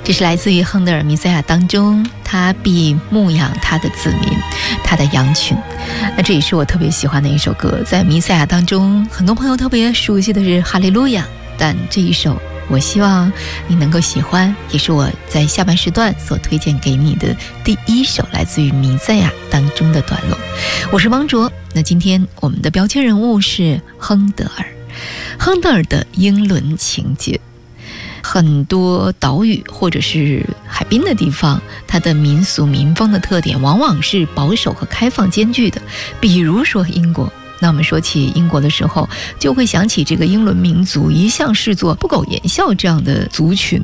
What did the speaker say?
这是来自于亨德尔《弥赛亚》当中，他必牧养他的子民，他的羊群。那这也是我特别喜欢的一首歌，在《弥赛亚》当中，很多朋友特别熟悉的是哈利路亚，但这一首我希望你能够喜欢，也是我在下半时段所推荐给你的第一首来自于《弥赛亚》当中的段落。我是汪卓，那今天我们的标签人物是亨德尔。亨德尔的英伦情节，很多岛屿或者是海滨的地方，它的民俗民风的特点往往是保守和开放兼具的。比如说英国，那我们说起英国的时候，就会想起这个英伦民族一向视作不苟言笑这样的族群。